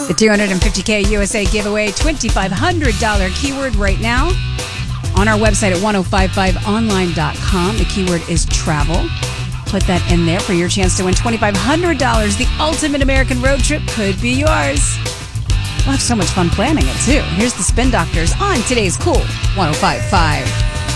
The $250K USA giveaway, $2,500 keyword right now on our website at 1055online.com. The keyword is travel. Put that in there for your chance to win $2,500. The ultimate American road trip could be yours. We'll have so much fun planning it, too. Here's the Spin Doctors on today's Cool 105.5.